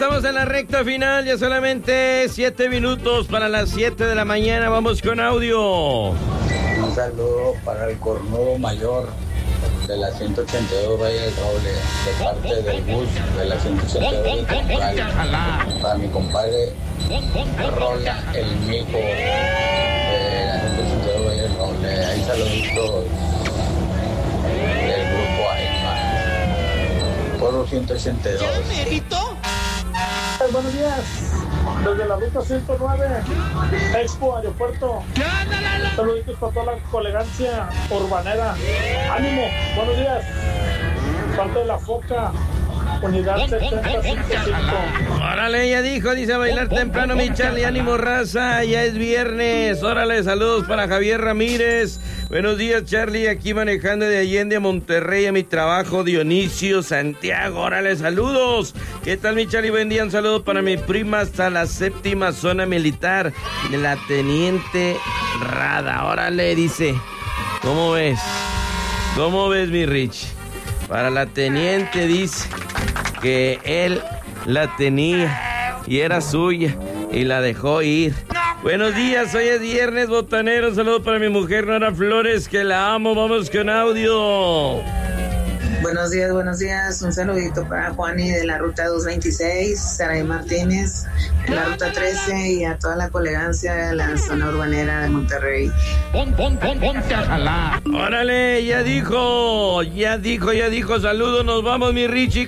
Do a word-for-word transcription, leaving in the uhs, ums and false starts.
estamos en la recta final, ya solamente siete minutos para las siete de la mañana. Vamos con audio. Un saludo para el cornudo mayor de la ciento ochenta y dos Valle del Roble, de parte del bus de la ciento ochenta y dos de Tlaxcala. Para mi compadre Rola, el mijo de la ciento ochenta y dos Valle del Roble. Ahí saluditos del grupo Aima. Pueblo ciento ochenta y dos. Buenos días, desde la ruta ciento nueve, Expo Aeropuerto. Saluditos para toda la colegancia urbanera. Ánimo, buenos días. Parte de la Foca, unidad setenta cincuenta y cinco. Órale, ya dijo, dice a bailar temprano mi Charlie, ánimo raza, ya es viernes. Órale, saludos para Javier Ramírez. Buenos días, Charlie, aquí manejando de Allende a Monterrey a mi trabajo, Dionisio Santiago. Órale, saludos. ¿Qué tal, mi Charlie? Buen día, un saludo para mi prima hasta la séptima zona militar de la Teniente Rada. Órale, dice, ¿cómo ves? ¿Cómo ves, mi Rich? Para la Teniente dice que él la tenía y era suya y la dejó ir. Buenos días, hoy es viernes botanero. Un saludo para mi mujer Nora Flores, que la amo. Vamos con audio. Buenos días, buenos días. Un saludito para Juani de la ruta doscientos veintiséis, Saray Martínez de la ruta trece y a toda la colegancia de la zona urbanera de Monterrey. Pon, pon, pon, ponte a jalar. Órale, ya dijo, ya dijo, ya dijo. Saludos, nos vamos, mi Richie.